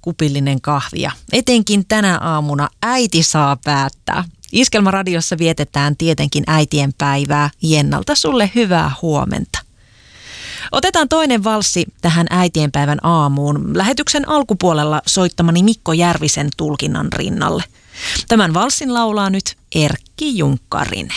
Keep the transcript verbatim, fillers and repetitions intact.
kupillinen kahvia. Etenkin tänä aamuna äiti saa päättää. Iskelmäradiossa vietetään tietenkin äitien päivää. Jennalta sulle hyvää huomenta. Otetaan toinen valssi tähän äitienpäivän aamuun lähetyksen alkupuolella soittamani Mikko Järvisen tulkinnan rinnalle. Tämän valssin laulaa nyt Erkki Junkkarinen.